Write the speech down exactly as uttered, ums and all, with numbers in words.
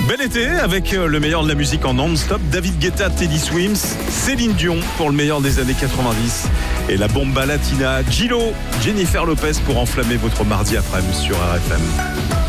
Bel été avec le meilleur de la musique en non-stop. David Guetta, Teddy Swims, Céline Dion pour le meilleur des années quatre-vingt-dix. Et la bomba latina, Gillo, Jennifer Lopez pour enflammer votre mardi après-midi sur R F M.